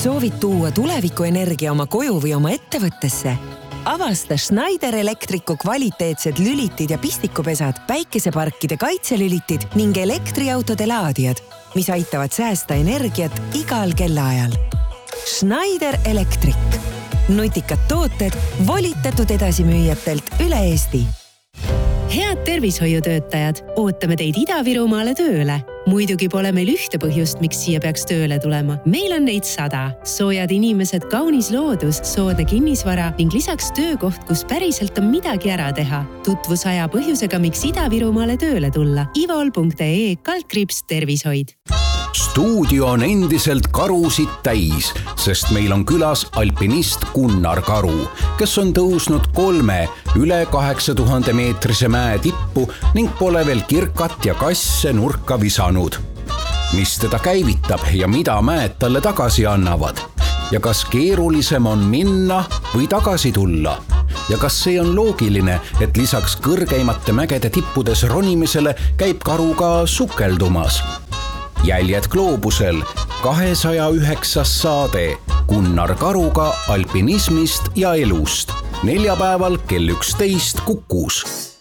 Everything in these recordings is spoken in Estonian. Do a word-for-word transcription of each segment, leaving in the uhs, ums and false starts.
Soovid tuua tulevikuenergia oma koju või oma ettevõttesse? Avasta Schneider Electricu kvaliteetsed lülitid ja pistikupesad, päikeseparkide kaitselülitid ning elektriautode laadijad, mis aitavad säästa energiat igal kellaajal. Schneider Electric. Nutikad tooted volitatud edasimüüjatelt üle Eesti. Head tervishoiutöötajad, ootame teid Ida-Virumaale tööle. Muidugi pole meil ühte põhjust, miks siia peaks tööle tulema. Meil on neid sada. Soojad inimesed, kaunis loodus, soodne kinnisvara ning lisaks töökoht, kus päriselt on midagi ära teha. Tutvusaja põhjusega, miks Ida-Virumaale tööle tulla. ivol punkt ee kaldkriips tervishoid. Stuudio on endiselt karusid täis, sest meil on külas alpinist Gunnar Karu, kes on tõusnud kolme üle kaheksa tuhande meetrise mäe tippu ning pole veel kirkat ja kasse nurka visanud. Mis teda käivitab ja mida mäed talle tagasi annavad? Ja kas keerulisem on minna või tagasi tulla? Ja kas see on loogiline, et lisaks kõrgeimate mägede tippudes ronimisele käib Karu ka sukeldumas? Jäljed gloobusel, kahesaja üheksas saade Gunnar Karuga alpinismist ja elust. Neljapäeval kell üksteist Kukus.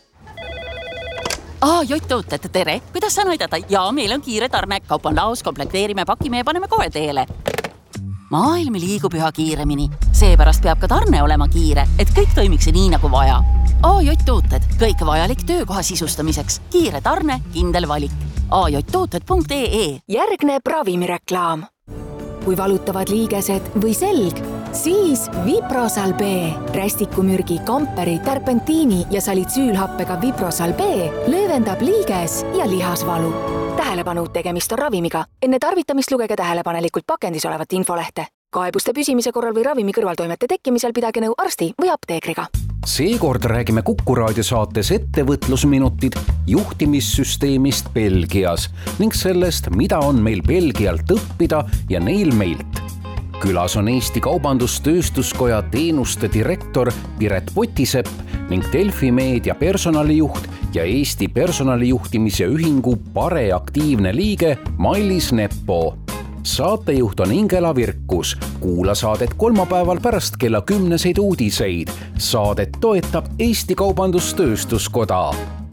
Aa, Jott-tooted, tere! Kuidas saan aidata? Jaa, meil on kiire tarne. Kaup on laos, komplekteerime, pakime ja paneme kohe teele. Maailm liigub üha kiiremini. Seepärast peab ka tarne olema kiire, et kõik toimiks nii nagu vaja. Aa, Jott-tooted, kõik vajalik töökoha sisustamiseks. Kiire tarne, kindel valik. a j tooted punkt ee. Järgneb ravimireklaam. Kui valutavad liigesed või selg, siis Viprosal B. Rästikumürgi, kamperi, terpentiini ja salitsüülhappega Viprosal B löövendab liiges ja lihasvalu. Tähelepanu, tegemist on ravimiga. Enne tarvitamist lugege tähelepanelikult pakendis olevat infolehte. Kaebuste püsimise korral või ravimi kõrvaltoimete tekkimisel pidage nõu arsti või apteekriga. Seekord räägime Kuku raadiosaates ettevõtlusminutid juhtimissüsteemist Belgias ning sellest, mida on meil Belgialt õppida ja neil meilt. Külas on Eesti Kaubandus-Tööstuskoja teenuste direktor Piret Potisepp ning Delfi meedia personalijuht ja Eesti personalijuhtimise ühingu Pare aktiivne liige Mailis Neppo. Saatejuht on Ingela Virkus. Kuula saadet kolmapäeval pärast kella kümneseid uudiseid. Saadet toetab Eesti Kaubandus-Tööstuskoda.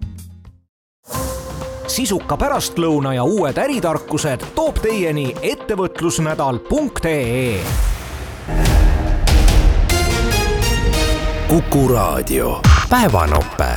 Sisuka pärastlõuna ja uued äritarkused toob teieni ettevõtlusnädal punkt ee. Kuku raadio. Päevanope.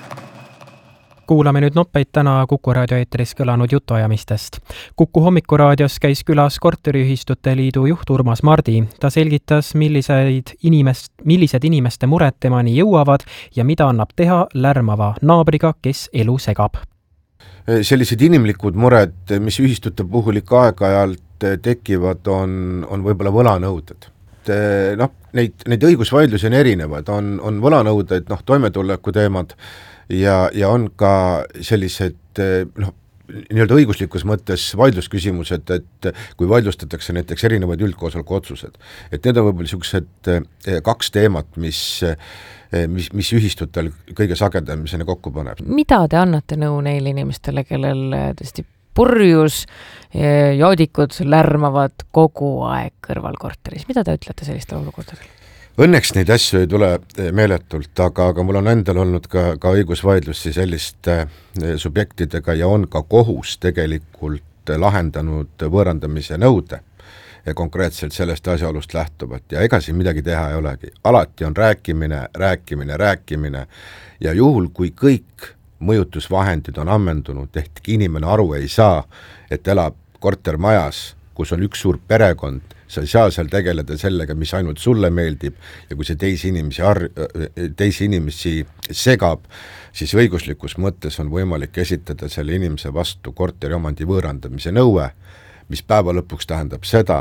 Kuulame nüüd nopeid täna Kuku raadio eetris kõlanud jutuajamistest. Kuku hommikuraadios käis külas korteriühistute liidu juht Urmas Mardi. Ta selgitas, millised, inimest, millised inimeste mured temani jõuavad ja mida annab teha lärmava naabriga, kes elu segab. Sellised inimlikud mured, mis ühistute puhul ikka aeg-ajalt tekivad, on, on võib-olla võlanõuded. No, neid, neid õigusvaidlusi on erinevad, on, on võlanõuded, noh, toimetuleku teemad, ja, ja on ka sellised, noh, nii-öelda õiguslikus mõttes vaidlusküsimused, et kui vaidlustatakse näiteks erinevaid üldkoosoleku otsused, et need on võib-olla niisugused kaks teemat, mis, mis, mis ühistutel kõige sagedamisena kokku paneb. Mida te annate nõu neile inimestele, kellel tõesti purjus joodikud lärmavad kogu aeg kõrvalkorteris? Mida te ütlete selliste olukordadel? Õnneks neid asju ei tule meeletult, aga, aga mul on endal olnud ka, ka õigusvaidlusi selliste subjektidega ja on ka kohus tegelikult lahendanud võõrandamise nõude konkreetselt sellest asjaolust lähtuvat ja ega siin midagi teha ei olegi. Alati on rääkimine, rääkimine, rääkimine ja juhul, kui kõik mõjutusvahendid on ammendunud, ehk inimene aru ei saa, et elab kortermajas, kus on üks suur perekond, sa ei saa seal tegeleda sellega, mis ainult sulle meeldib ja kui see teisi inimesi, ar- teisi inimesi segab, siis õiguslikus mõttes on võimalik esitada selle inimese vastu korteri omandi võõrandamise nõue, mis päeva lõpuks tähendab seda,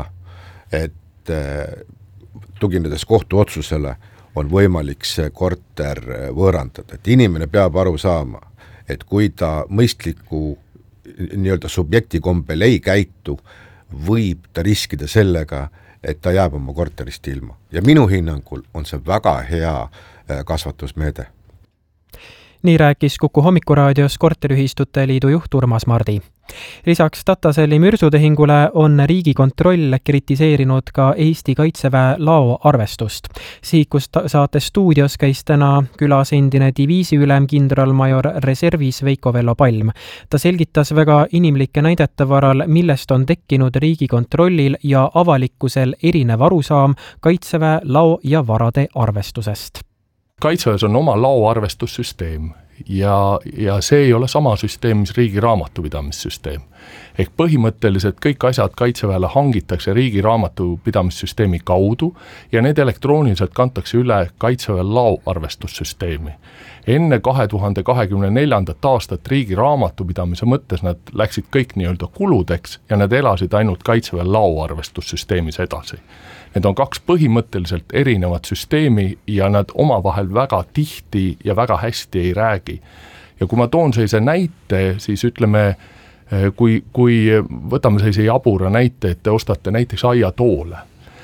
et tuginedes kohtuotsusele on võimalik see korter võõrandada. Et inimene peab aru saama, et kui ta mõistliku nii-öelda subjekti kombel ei käitu, võib ta riskida sellega, et ta jääb oma korterist ilma. Ja minu hinnangul on see väga hea kasvatusmeede. nii rääkis Kuku hommikuraadios Korteriühistute Liidu juht Urmas Mardi. Lisaks Tataselli mürsutehingule on Riigikontroll kritiseerinud ka Eesti Kaitseväe laoarvestust. Sihikust saate stuudios käis täna külas endine diviisiülem kindralmajor reservis Veiko Vello Palm. Ta selgitas väga inimlike näidete varal, millest on tekkinud Riigikontrollil ja avalikkusel erinev arusaam Kaitseväe lao- ja varade arvestusest. Kaitseväes on oma laoarvestussüsteem ja, ja see ei ole sama süsteem, mis riigi raamatupidamissüsteem. Ehk põhimõtteliselt kõik asjad Kaitseväele hangitakse riigi raamatupidamissüsteemi kaudu ja need elektrooniliselt kantakse üle Kaitseväe laoarvestussüsteemi. Enne kahe tuhande kahekümne neljandat aastat riigi raamatupidamise mõttes nad läksid kõik nii-öelda kuludeks ja nad elasid ainult Kaitseväe laoarvestussüsteemis edasi. Need on kaks põhimõtteliselt erinevat süsteemi ja nad omavahel väga tihti ja väga hästi ei räägi. Ja kui ma toon sellise näite, siis ütleme, kui, kui võtame sellise jabura näite, et te ostate näiteks aiatoole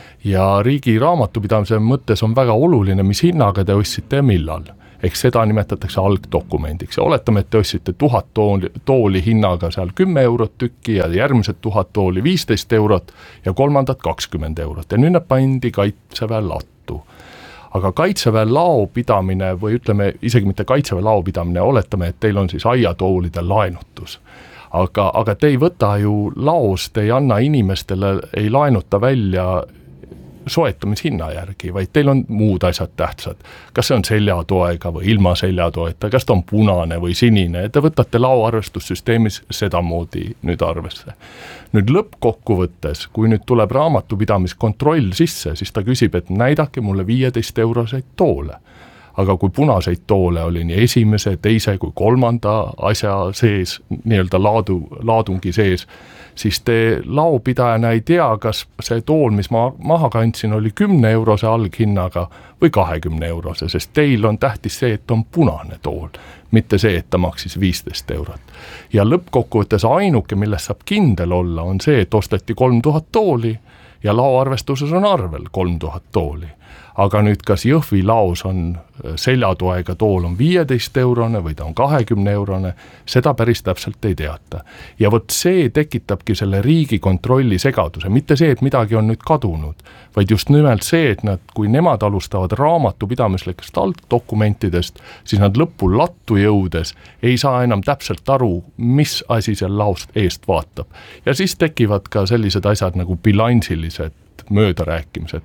ja riigi raamatupidamise mõttes on väga oluline, mis hinnaga te ostsite ja millal. Ehk seda nimetatakse algdokumendiks ja oletame, et te ostsite tuhat tooli, tooli hinnaga seal kümme eurot tükki ja järgmised tuhat tooli viisteist eurot ja kolmandat kakskümmend eurot ja nüüd nad pandi Kaitseväe lattu. Aga Kaitseväe laopidamine või ütleme isegi mitte Kaitseväe laopidamine, oletame, et teil on siis aiatoolide laenutus. Aga, aga te ei võta ju laost, ei anna inimestele, ei laenuta välja soetamishinna järgi, vaid teil on muud asjad tähtsad. Kas see on seljatoega või ilma seljatoeta, kas ta on punane või sinine, te võtate laoarvestussüsteemis sedamoodi nüüd arvesse. Nüüd lõppkokkuvõttes, kui nüüd tuleb raamatupidamiskontroll sisse, siis ta küsib, et näidake mulle viieteist euroseid toole. Aga kui punaseid toole oli nii esimese, teise kui kolmanda asja sees, nii-öelda laadu, laadungi sees, siis te laopidajana ei tea, kas see tool, mis ma maha kandsin, oli kümne eurose alghinnaga või kahekümne eurose, sest teil on tähtis see, et on punane tool, mitte see, et ta maksis viisteist eurot. Ja lõppkokkuvõttes ainuke, millest saab kindel olla, on see, et osteti kolm tuhat tooli ja laoarvestuses on arvel kolm tuhat tooli. Aga nüüd kas Jõhvi laos on seljatoega tool on viieteist eurone või ta on kahekümne eurone, seda päris täpselt ei teata. Ja vot see tekitabki selle Riigikontrolli segaduse, mitte see, et midagi on nüüd kadunud, vaid just nimelt see, et nad, kui nemad alustavad raamatupidamislikest altdokumentidest, siis nad lõpul lattu jõudes ei saa enam täpselt aru, mis asi seal laost eest vaatab. Ja siis tekivad ka sellised asjad nagu bilansilised möödarääkimised.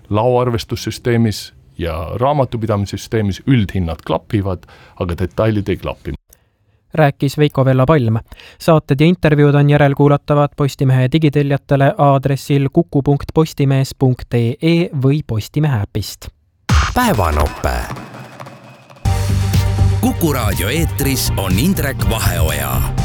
Laoarvestussüsteemis ja raamatupidamissüsteemis üldhinnad klapivad, aga detailid ei klapi. Rääkis Veiko Vello Palm. Saated ja intervjuud on järelkuulatavad Postimehe digiteljatele aadressil kuku punkt postimees punkt ee või Postimehe äpist. Päevanope. Kuku raadio eetris on Indrek Vaheoja.